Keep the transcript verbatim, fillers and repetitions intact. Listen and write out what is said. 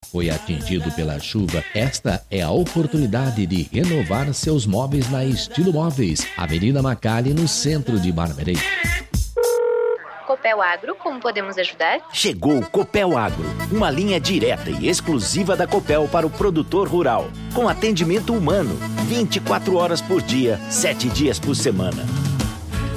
foi atingido pela chuva, esta é a oportunidade de renovar seus móveis na Estilo Móveis, Avenida Macalli, no centro de Barberey. Copel Agro, como podemos ajudar? Chegou o Copel Agro, uma linha direta e exclusiva da Copel para o produtor rural, com atendimento humano, vinte e quatro horas por dia, sete dias por semana.